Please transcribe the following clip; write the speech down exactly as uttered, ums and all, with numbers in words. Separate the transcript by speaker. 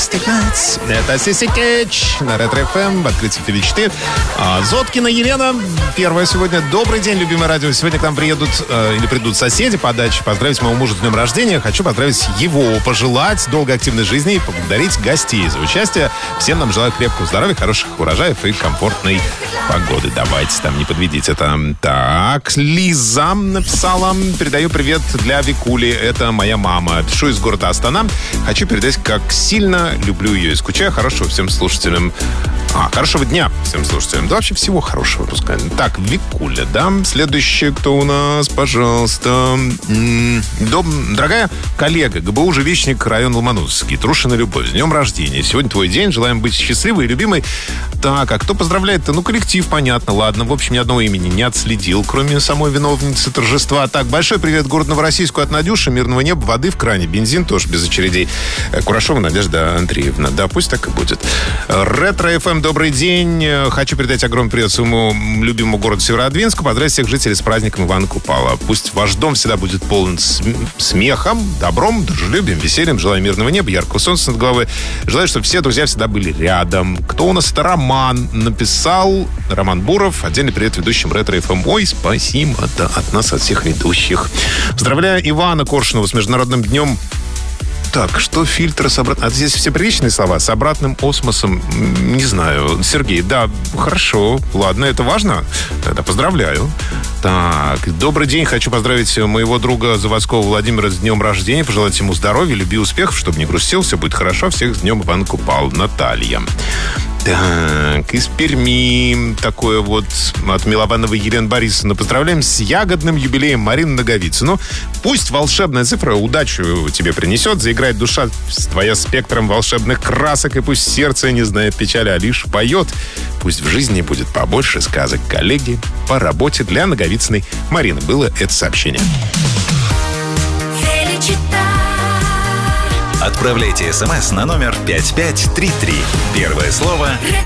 Speaker 1: Plastic Nights. Это Сиси Кетч на Ретро-эф эм в открытии ТВ четыре. А, Зоткина Елена, первая сегодня. Добрый день, любимое радио. Сегодня к нам приедут э, или придут соседи по даче поздравить моего мужа с днем рождения. Хочу поздравить его, пожелать долгой активной жизни и поблагодарить гостей за участие. Всем нам желаю крепкого здоровья, хороших урожаев и комфортной погоды. Давайте там не подведите это. Так, Лиза написала. Передаю привет для Викули. Это моя мама. Пишу из города Астана. Хочу передать, как сильно люблю ее и скучаю. Хорошего всем слушателям. А, хорошего дня всем слушателям. Да вообще всего хорошего, пускай. Так, Викуля, да? Следующий, кто у нас, пожалуйста. Дом... Дорогая коллега, ГБУ «Живичник», район Ломоносовский. Трушина Любовь. С днем рождения. Сегодня твой день. Желаем быть счастливой и любимой. Так, а кто поздравляет-то? Ну, коллектив, понятно. Ладно, в общем, ни одного имени не отследил, кроме самой виновницы торжества. Так, большой привет городу Новороссийску от Надюши. Мирного неба, воды в кране, бензин тоже без очередей. Курашова Надежда Андреевна. Да, пусть так и будет. Ретро-эф эм, добрый день. Хочу передать огромный привет своему любимому городу Северодвинску. Поздравить всех жителей с праздником Ивана Купала. Пусть ваш дом всегда будет полон смехом, добром, дружелюбием, весельем. Желаю мирного неба, яркого солнца над головой. Желаю, чтобы все друзья всегда были рядом. Кто у нас? Это Роман написал. Роман Буров. Отдельный привет ведущим Ретро-эф эм. Ой, спасибо да, от нас, от всех ведущих. Поздравляю Ивана Коршунова с Международным днем. Так, что фильтры с обратным... А здесь все приличные слова. С обратным осмосом, не знаю. Сергей, да, хорошо. Ладно, это важно? Тогда поздравляю. Так, добрый день. Хочу поздравить моего друга заводского Владимира с днем рождения. Пожелать ему здоровья, любви, успехов, чтобы не грустил. Все будет хорошо. Всех с днем Иван Купал. Наталья. Так, из Перми такое вот от Миловановой Елены Борисовны. Поздравляем с ягодным юбилеем Марины Наговицыну. Пусть волшебная цифра удачу тебе принесет. Заиграет душа твоя спектром волшебных красок. И пусть сердце не знает печали, а лишь поет. Пусть в жизни будет побольше сказок. Коллеги по работе для Наговицыной Марины. Было это сообщение.
Speaker 2: Отправляйте смс на номер пять пять три три. Первое слово